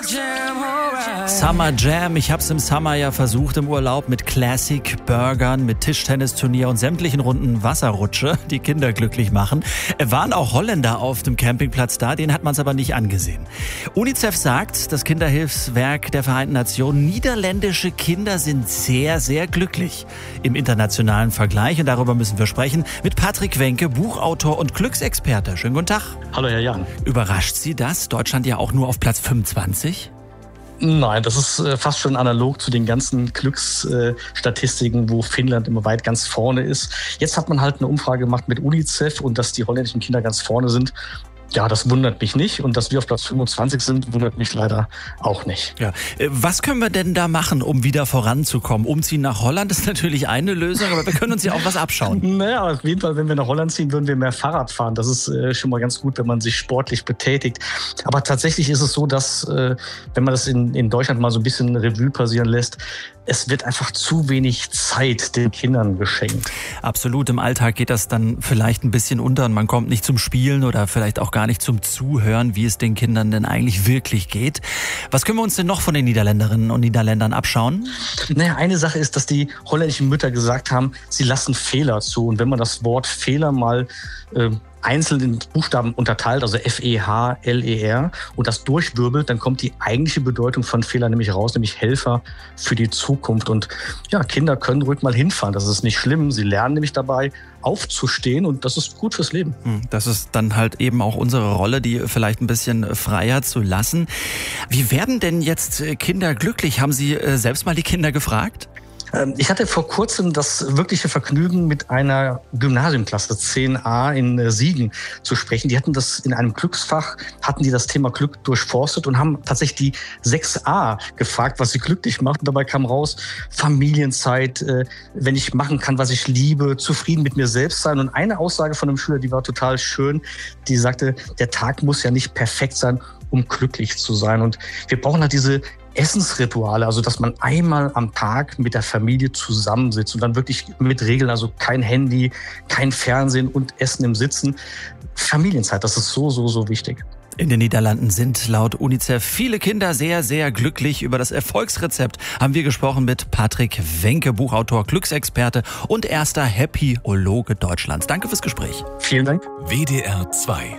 Summer Jam, ich hab's im Summer ja versucht im Urlaub mit Classic Burgern, mit Tischtennisturnier und sämtlichen Runden Wasserrutsche, die Kinder glücklich machen. Waren auch Holländer auf dem Campingplatz da, denen hat man es aber nicht angesehen. UNICEF sagt, das Kinderhilfswerk der Vereinten Nationen, niederländische Kinder sind sehr, sehr glücklich im internationalen Vergleich. Und darüber müssen wir sprechen mit Patrick Wenke, Buchautor und Glücksexperte. Schönen guten Tag. Hallo Herr Jan. Überrascht Sie das? Deutschland ja auch nur auf Platz 25? Nein, das ist fast schon analog zu den ganzen Glücksstatistiken, wo Finnland immer weit ganz vorne ist. Jetzt hat man halt eine Umfrage gemacht mit UNICEF und dass die holländischen Kinder ganz vorne sind. Ja, das wundert mich nicht. Und dass wir auf Platz 25 sind, wundert mich leider auch nicht. Ja. Was können wir denn da machen, um wieder voranzukommen? Umziehen nach Holland ist natürlich eine Lösung, aber wir können uns ja auch was abschauen. Naja, auf jeden Fall, wenn wir nach Holland ziehen, würden wir mehr Fahrrad fahren. Das ist schon mal ganz gut, wenn man sich sportlich betätigt. Aber tatsächlich ist es so, dass, wenn man das in Deutschland mal so ein bisschen Revue passieren lässt, es wird einfach zu wenig Zeit den Kindern geschenkt. Absolut, im Alltag geht das dann vielleicht ein bisschen unter und man kommt nicht zum Spielen oder vielleicht auch gar nicht zum Zuhören, wie es den Kindern denn eigentlich wirklich geht. Was können wir uns denn noch von den Niederländerinnen und Niederländern abschauen? Naja, eine Sache ist, dass die holländischen Mütter gesagt haben, sie lassen Fehler zu. Und wenn man das Wort Fehler mal einzeln in Buchstaben unterteilt, also F-E-H-L-E-R, und das durchwirbelt, dann kommt die eigentliche Bedeutung von Fehler nämlich raus, nämlich Helfer für die Zukunft. Und ja, Kinder können ruhig mal hinfahren, das ist nicht schlimm. Sie lernen nämlich dabei aufzustehen und das ist gut fürs Leben. Das ist dann halt eben auch unsere Rolle, die vielleicht ein bisschen freier zu lassen. Wie werden denn jetzt Kinder glücklich? Haben Sie selbst mal die Kinder gefragt? Ich hatte vor kurzem das wirkliche Vergnügen, mit einer Gymnasiumklasse 10a in Siegen zu sprechen. Die hatten das in einem Glücksfach, hatten die das Thema Glück durchforstet und haben tatsächlich die 6a gefragt, was sie glücklich macht. Und dabei kam raus, Familienzeit, wenn ich machen kann, was ich liebe, zufrieden mit mir selbst sein. Und eine Aussage von einem Schüler, die war total schön, die sagte, der Tag muss ja nicht perfekt sein, um glücklich zu sein. Und wir brauchen halt diese Essensrituale, also dass man einmal am Tag mit der Familie zusammensitzt und dann wirklich mit Regeln, also kein Handy, kein Fernsehen und Essen im Sitzen. Familienzeit, das ist so wichtig. In den Niederlanden sind laut UNICEF viele Kinder sehr, sehr glücklich. Über das Erfolgsrezept haben wir gesprochen mit Patrick Wenke, Buchautor, Glücksexperte und erster Happy-Ologe Deutschlands. Danke fürs Gespräch. Vielen Dank. WDR 2